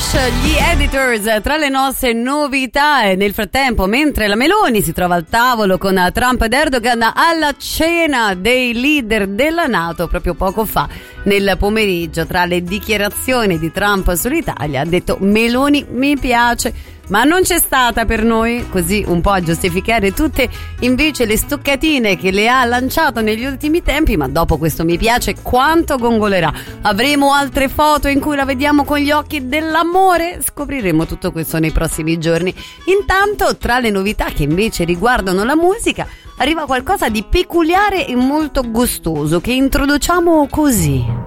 Gli Editors tra le nostre novità. E nel frattempo, mentre la Meloni si trova al tavolo con Trump ed Erdogan alla cena dei leader della NATO proprio poco fa nel pomeriggio, tra le dichiarazioni di Trump sull'Italia ha detto: Meloni mi piace, ma non c'è stata per noi, così un po' a giustificare tutte invece le stoccatine che le ha lanciato negli ultimi tempi. Ma dopo questo mi piace quanto gongolerà? Avremo altre foto in cui la vediamo con gli occhi dell'amore? Scopriremo tutto questo nei prossimi giorni. Intanto, tra le novità che invece riguardano la musica, arriva qualcosa di peculiare e molto gustoso che introduciamo così.